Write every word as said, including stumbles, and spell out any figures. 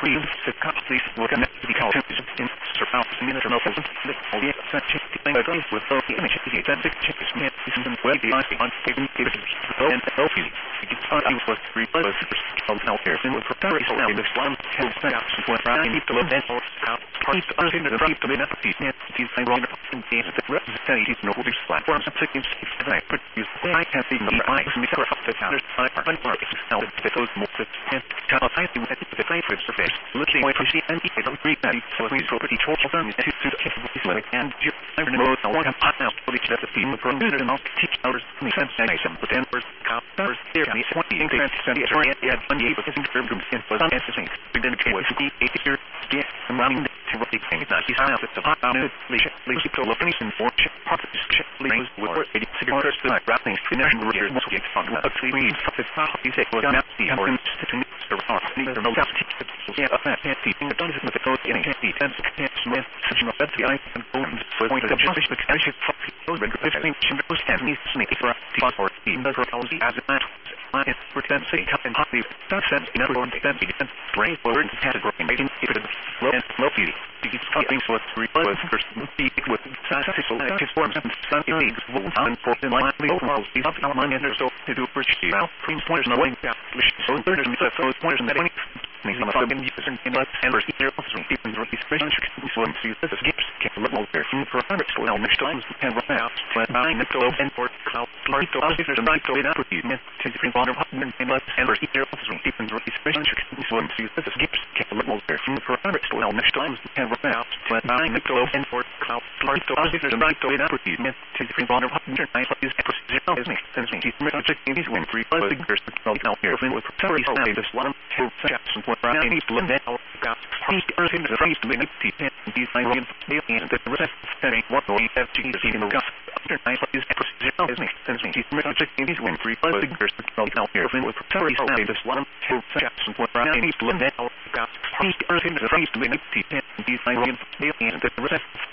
reasons to complete work and the cultures in surround the minister of the audience such as the thing with all the image the authentic changes me and where the ice on taking it and healthy. It started with three plus of health care and with preparing so in the slum health steps when I need to look at all how parties are in the right to be enough to see the wrong in the representative no these platforms and taking and I produce I have the I is me for the counters I are unmarked now that those more and child I think that the favorite surface looking away from she and it don't read that so we property torture them to to the like and you I know I want to put out for each of the team from the and teach others in the sensation but then first counters there and it's what the interest and the area yeah money because in terms of in was interesting then it was the eight year yeah I'm running to what they think that he's out at the bottom of the ship leads to locating in for ship parts ship leads with eighty cigarettes to like wrapping finish and we're going to get on the three weeks of the top you say well now the or to survive neither no doubt yeah that teaching the done with the code in the ten Smith such a bad I and bones for point of justice the actually those fifteen chimbos and me snake for the for the neutrality as a matter I pretend say cut and hotly that sense in every one identity and brain word category making it low and low beauty these things with three was first be with successful active forms and sun leagues will on for the line the overall the up our money and so to do for you now cream pointers no way so there's those pointers and that things on the phone using in like and first here of some people with these special forms to this gives can look more there from for hundreds well next times can run out but I need to open for cloud like to us there's a right to it up with you to the free water and let's and first here of some people with these special forms to this gives can look more there from for hundreds well next times can run out but I need to open for cloud like to us there's a right to it up with you to the free water and I is zero is me since me he's projecting these win free but the first out here with terrorist this one to Jackson what I need to learn now got he's earning the price to make it and these I want to and the rest setting what we have to see in the gut after nine is zero is me since me he's projecting these win free but the first out here with terrorist this one to Jackson what I need to learn now got he's earning the price to make it and these I want to and the rest